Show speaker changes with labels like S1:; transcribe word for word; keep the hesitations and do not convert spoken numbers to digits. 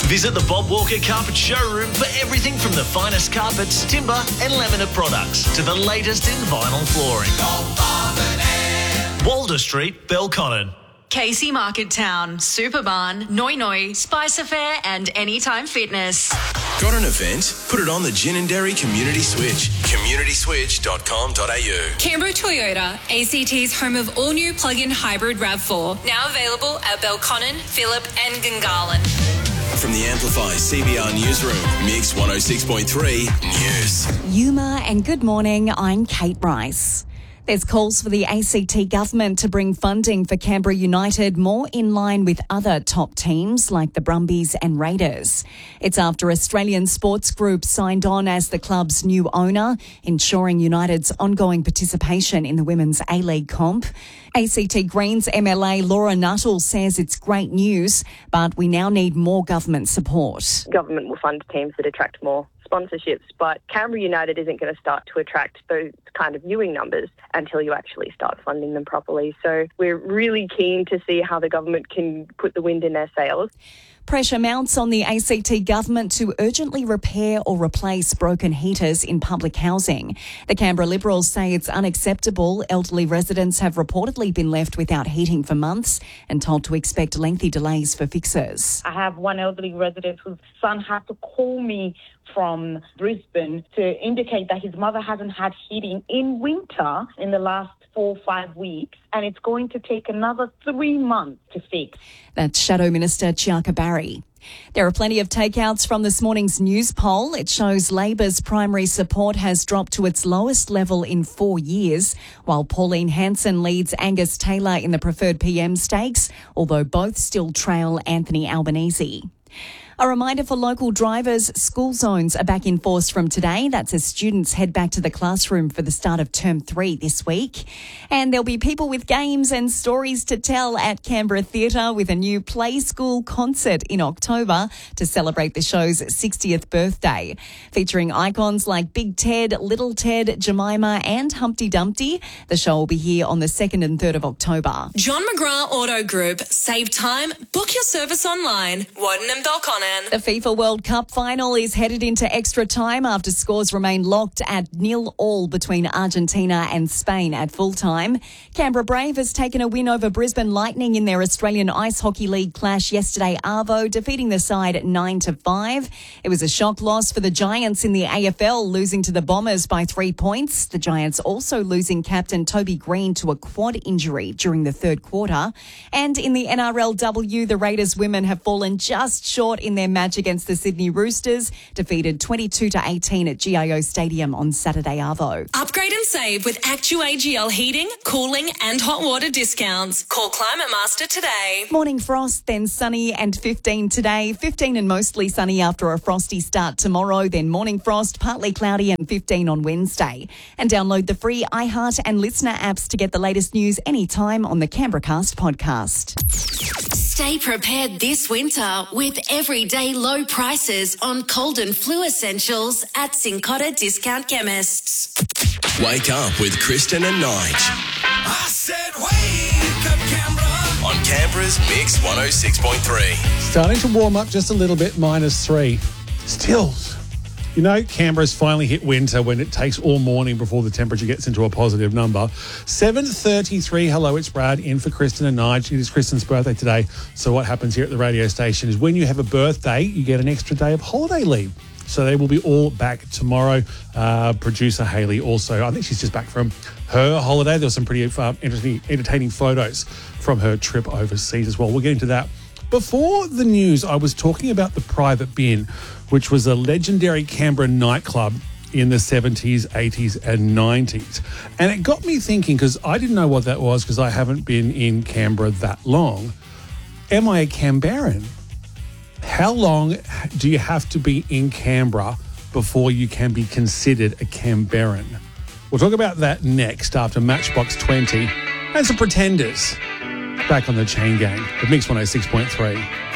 S1: Visit the Bob Walker Carpet Showroom for everything from the finest carpets, timber and laminate products to the latest in vinyl flooring. Walder Street, Belconnen.
S2: Casey Market Town, Superbarn, Noi Noi, Spice Affair and Anytime Fitness.
S3: Got an event? Put it on the Gin and Dairy Community Switch. community switch dot com dot a u.
S4: Canberra Toyota, A C T's home of all-new plug-in hybrid RAV four. Now available at Belconnen, Phillip and Gungahlin.
S3: From the Amplify C B R Newsroom, Mix one oh six point three News.
S5: Yuma and good morning, I'm Kate Rice. There's calls for the A C T government to bring funding for Canberra United more in line with other top teams like the Brumbies and Raiders. It's after Australian Sports Group signed on as the club's new owner, ensuring United's ongoing participation in the Women's A-League comp. A C T Greens M L A Laura Nuttall says it's great news, but we now need more government support.
S6: Government will fund teams that attract more sponsorships, but Canberra United isn't going to start to attract those kind of viewing numbers until you actually start funding them properly. So we're really keen to see how the government can put the wind in their sails.
S5: Pressure mounts on the A C T government to urgently repair or replace broken heaters in public housing. The Canberra Liberals say it's unacceptable. Elderly residents have reportedly been left without heating for months and told to expect lengthy delays for fixes.
S7: I have one elderly resident whose son had to call me from Brisbane to indicate that his mother hasn't had heating in winter in the last four or five weeks, and it's going to take another three months to fix.
S5: That's Shadow Minister Chiaka Barry. There are plenty of takeouts from this morning's news poll. It shows Labor's primary support has dropped to its lowest level in four years, while Pauline Hanson leads Angus Taylor in the preferred P M stakes, although both still trail Anthony Albanese. A reminder for local drivers, school zones are back in force from today. That's as students head back to the classroom for the start of term three this week. And there'll be people with games and stories to tell at Canberra Theatre with a new Play School concert in October to celebrate the show's sixtieth birthday. Featuring icons like Big Ted, Little Ted, Jemima and Humpty Dumpty. The show will be here on the second and third of October.
S4: John McGrath Auto Group. Save time. Book your service online. Warden and Belconnen.
S5: The FIFA World Cup final is headed into extra time after scores remain locked at nil all between Argentina and Spain at full time. Canberra Brave has taken a win over Brisbane Lightning in their Australian Ice Hockey League clash yesterday, Arvo, defeating the side nine to five. It was a shock loss for the Giants in the A F L, losing to the Bombers by three points. The Giants also losing captain Toby Green to a quad injury during the third quarter. And in the N R L W, the Raiders women have fallen just short in their match against the Sydney Roosters, defeated twenty-two to eighteen at G I O Stadium on Saturday, Arvo.
S4: Upgrade and save with Actu A G L heating, cooling and hot water discounts. Call Climate Master today.
S5: Morning frost, then sunny and fifteen today. fifteen and mostly sunny after a frosty start tomorrow. Then morning frost, partly cloudy and fifteen on Wednesday. And download the free iHeart and Listener apps to get the latest news anytime on the Canberra Cast podcast.
S8: Stay prepared this winter with everyday low prices on cold and flu essentials at Cincotta Discount Chemists.
S3: Wake up with Kristen and Nige.
S9: I said wake up, Canberra.
S3: On Canberra's Mix one oh six point three.
S10: Starting to warm up just a little bit, minus three. Still, you know, Canberra's finally hit winter when it takes all morning before the temperature gets into a positive number. seven thirty-three, hello, it's Brad, in for Kristen and Nige. It is Kristen's birthday today. So what happens here at the radio station is when you have a birthday, you get an extra day of holiday leave. So they will be all back tomorrow. Uh, producer Hayley also, I think she's just back from her holiday. There were some pretty uh, interesting, entertaining photos from her trip overseas as well. We'll get into that. Before the news, I was talking about the Private Bin, which was a legendary Canberra nightclub in the seventies, eighties and nineties. And it got me thinking, because I didn't know what that was because I haven't been in Canberra that long. Am I a Canberran? How long do you have to be in Canberra before you can be considered a Canberran? We'll talk about that next after Matchbox twenty and some Pretenders. Back on the Chain Gang, the Mix one oh six point three.